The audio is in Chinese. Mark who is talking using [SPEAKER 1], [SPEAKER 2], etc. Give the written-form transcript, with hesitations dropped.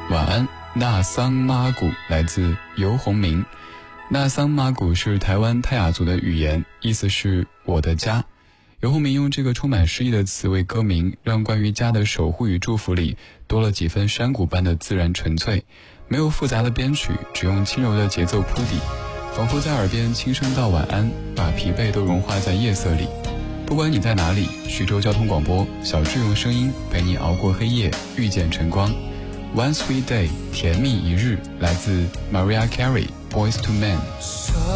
[SPEAKER 1] 晚安，那桑妈古来自游鸿明。那桑妈古是台湾泰雅族的语言，意思是我的家。游鸿明用这个充满诗意的词为歌名，让关于家的守护与祝福里多了几分山谷般的自然纯粹。没有复杂的编曲，只用轻柔的节奏铺底，仿佛在耳边轻声道晚安，把疲惫都融化在夜色里。不管你在哪里，徐州交通广播，小智用声音陪你熬过黑夜，遇见晨光。One Sweet Day， 甜蜜一日，来自 Mariah Carey， Boyz II Men。